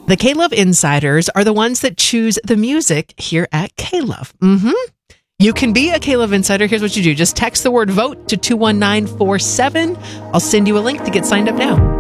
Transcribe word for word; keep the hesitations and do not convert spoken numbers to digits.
The K-Love Insiders are the ones that choose the music here at K-Love. Mm-hmm. You can be a K-Love Insider. Here's what you do. Just text the word VOTE to two one nine four seven. I'll send you a link to get signed up now.